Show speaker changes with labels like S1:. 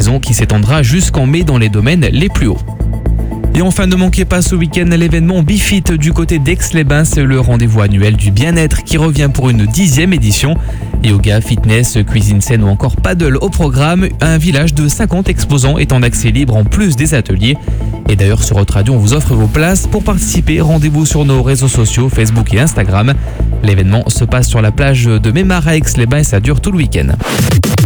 S1: saison qui s'étendra jusqu'en mai dans les domaines les plus hauts. Et enfin, ne manquez pas ce week-end l'événement Bifit du côté d'Aix-les-Bains. C'est le rendez-vous annuel du bien-être qui revient pour une 10e édition. Yoga, fitness, cuisine saine ou encore paddle au programme. Un village de 50 exposants est en accès libre en plus des ateliers. Et d'ailleurs, sur Autre Radio, on vous offre vos places. Pour participer, rendez-vous sur nos réseaux sociaux, Facebook et Instagram. L'événement se passe sur la plage de Mémar à Aix-les-Bains et ça dure tout le week-end.